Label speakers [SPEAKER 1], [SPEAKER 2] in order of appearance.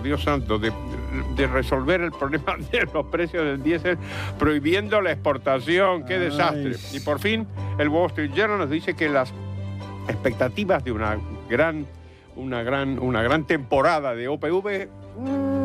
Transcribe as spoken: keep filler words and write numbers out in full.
[SPEAKER 1] Dios santo, de, de resolver el problema de los precios del diésel prohibiendo la exportación. ¡Qué desastre! Ay. Y por fin, el Wall Street Journal nos dice que las expectativas de una gran, una gran, una gran temporada de O P V